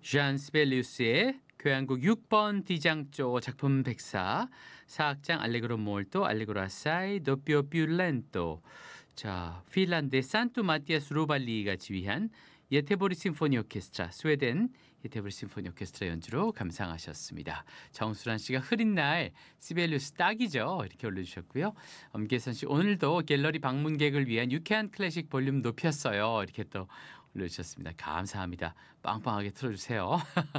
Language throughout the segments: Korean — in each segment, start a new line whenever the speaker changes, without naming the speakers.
잔 시벨리우스의 교향곡 6번 디장조 작품 104 사악장 알레그로 몰토 알레그로 아사이 도피오 뷰렌토. 자, 핀란드의 산투 마티아스 로발리가 지휘한 예테보리 심포니 오케스트라, 스웨덴 예테보리 심포니 오케스트라 연주로 감상하셨습니다. 정수란 씨가 흐린 날 시벨리우스 딱이죠, 이렇게 올려주셨고요. 엄계선 씨, 오늘도 갤러리 방문객을 위한 유쾌한 클래식 볼륨 높였어요, 이렇게 또 올려주셨습니다. 감사합니다. 빵빵하게 틀어주세요.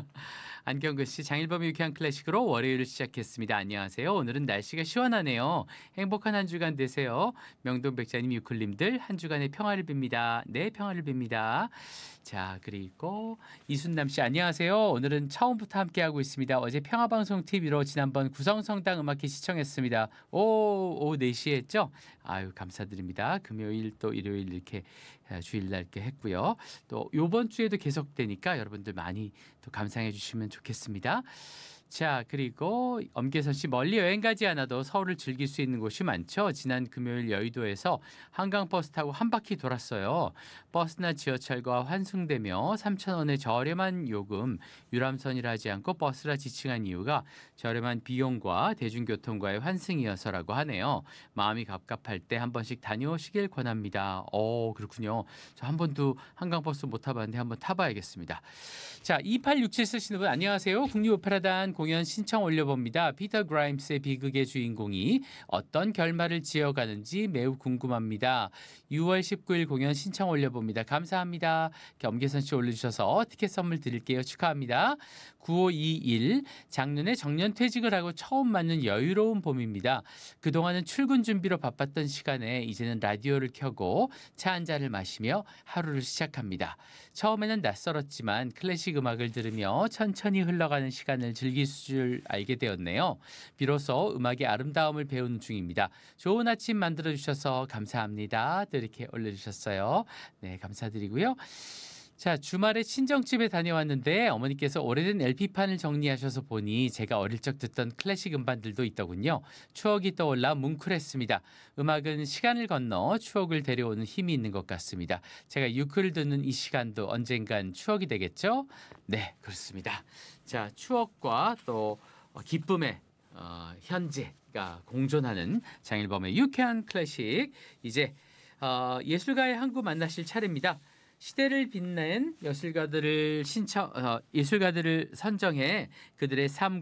안경근 씨, 장일범의 유쾌한 클래식으로 월요일을 시작했습니다. 안녕하세요. 오늘은 날씨가 시원하네요. 행복한 한 주간 되세요. 명동백자님, 유클님들 한 주간의 평화를 빕니다. 네, 평화를 빕니다. 자, 그리고 이순남 씨, 안녕하세요. 오늘은 처음부터 함께하고 있습니다. 어제 평화방송 TV로 지난번 구성성당 음악회 시청했습니다. 오후 4시에 했죠? 아유, 감사드립니다. 금요일 또 일요일 이렇게 주일날 이렇게 했고요. 또 이번 주에도 계속되니까 여러분들 많이 또 감상해 주시면 좋겠습니다. 자, 그리고 엄계선 씨, 멀리 여행 가지 않아도 서울을 즐길 수 있는 곳이 많죠. 지난 금요일 여의도에서 한강버스 타고 한 바퀴 돌았어요. 버스나 지하철과 환승되며 3,000원의 저렴한 요금, 유람선이라 하지 않고 버스라 지칭한 이유가 저렴한 비용과 대중교통과의 환승이어서라고 하네요. 마음이 갑갑할 때 한 번씩 다녀오시길 권합니다. 그렇군요. 저 한 번도 한강버스 못 타봤는데 한번 타봐야겠습니다. 자, 2867 쓰시는 분 안녕하세요. 국립오페라단 공연 신청 올려봅니다. 피터 그라임스의 비극의 주인공이 어떤 결말을 지어가는지 매우 궁금합니다. 6월 19일 공연 신청 올려봅니다. 감사합니다. 엄계선 씨 올려주셔서 티켓 선물 드릴게요. 축하합니다. 9521 작년에 정년퇴직을 하고 처음 맞는 여유로운 봄입니다. 그동안은 출근 준비로 바빴던 시간에 이제는 라디오를 켜고 차 한 잔을 마시며 하루를 시작합니다. 처음에는 낯설었지만 클래식 음악을 들으며 천천히 흘러가는 시간을 즐길 줄 알게 되었네요. 비로소 음악의 아름다움을 배우는 중입니다. 좋은 아침 만들어주셔서 감사합니다. 또 이렇게 올려주셨어요. 네, 감사드리고요. 자, 주말에 친정집에 다녀왔는데 어머니께서 오래된 LP판을 정리하셔서 보니 제가 어릴 적 듣던 클래식 음반들도 있더군요. 추억이 떠올라 뭉클했습니다. 음악은 시간을 건너 추억을 데려오는 힘이 있는 것 같습니다. 제가 유크를 듣는 이 시간도 언젠간 추억이 되겠죠? 네, 그렇습니다. 자, 추억과 또 기쁨의 현재가 공존하는 장일범의 유쾌한 클래식. 이제 예술가의 한 구 만나실 차례입니다. 시대를 빛낸 예술가들을 선정해 그들의 삶과